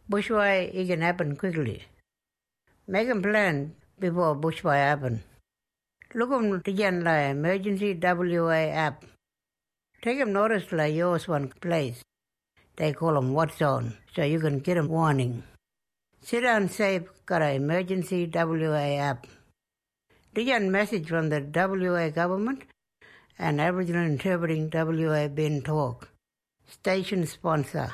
Bushfire it can happen quickly. Make a plan before bushfire happen. Look on the emergency WA app. Take a notice like yours one place. They call them What's On, so you can get a warning. Sit down safe got an emergency WA app. The message from the WA government and Aboriginal Interpreting WA Bin Talk. Station sponsor.